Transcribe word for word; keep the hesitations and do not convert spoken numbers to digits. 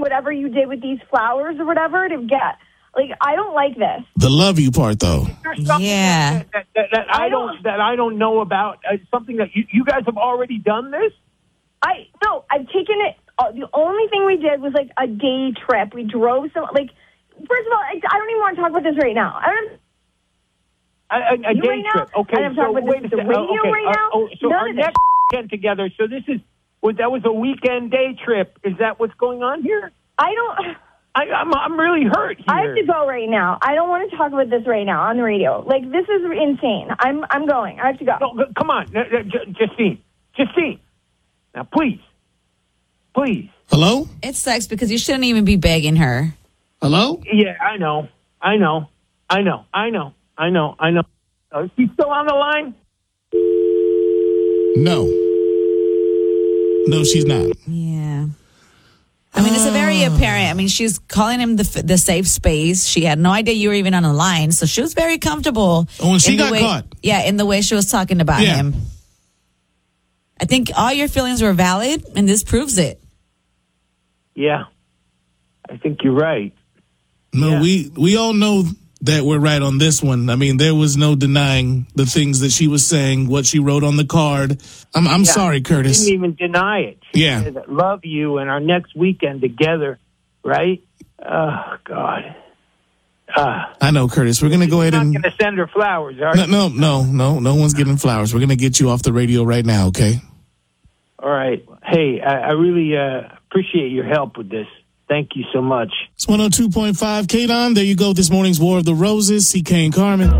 whatever you did with these flowers or whatever to get. Like, I don't like this. The love you part, though. Yeah. That, that, that, that I, I don't, don't- that I don't know about. Uh, something that you, you guys have already done this? I no, I've taken it. Uh, the only thing we did was like a day trip. We drove some. Like, first of all, I, I don't even want to talk about this right now. I don't. A, a, a You day right now? trip. Okay, I am so talking about wait this a the second. radio okay. right uh, now. oh, so None our of this. next get together. So this is was that was a weekend day trip. Is that what's going on here? I don't. I, I'm I'm really hurt here. I have to go right now. I don't want to talk about this right now on the radio. Like, this is insane. I'm I'm going. I have to go. No, g- come on, N- n- J- Justine. Justine. Now, please, please. Hello? It sucks because you shouldn't even be begging her. Hello? Yeah, I know, I know, I know, I know, I know, I know. Uh, is she still on the line? No. No, she's not. Yeah. I mean, it's a very apparent. I mean, she's calling him the f- the safe space. She had no idea you were even on the line, so she was very comfortable. Oh, and she in the got way- caught. Yeah, in the way she was talking about Yeah. him. I think all your feelings were valid, and this proves it. Yeah, I think you're right. No, Yeah. we we all know that we're right on this one. I mean, there was no denying the things that she was saying, what she wrote on the card. I'm I'm Yeah, sorry, Curtis. Didn't even deny it. She Yeah. said, love you, and our next weekend together, right? Oh God. Uh, I know, Curtis. We're gonna go ahead you're and not going to send her flowers, are no, you? no, no, no, no one's getting flowers. We're gonna get you off the radio right now, okay? All right. Hey, I, I really uh, appreciate your help with this. Thank you so much. It's one oh two point five K-Don. There you go. This morning's War of the Roses. C K and Carmen.